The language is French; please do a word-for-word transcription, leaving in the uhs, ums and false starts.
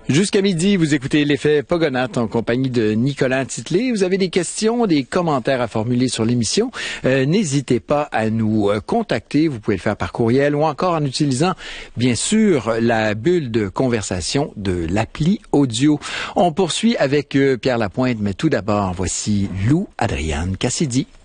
Jusqu'à midi, vous écoutez l'effet Pogonatte en compagnie de Nicolas Titley. Vous avez des questions, des commentaires à formuler sur l'émission. Euh, n'hésitez pas à nous euh, contacter. Vous pouvez le faire par courriel ou encore en utilisant, bien sûr, la bulle de conversation de l'appli audio. On poursuit avec euh, Pierre Lapointe, mais tout d'abord, voici Lou Adrienne Cassidy.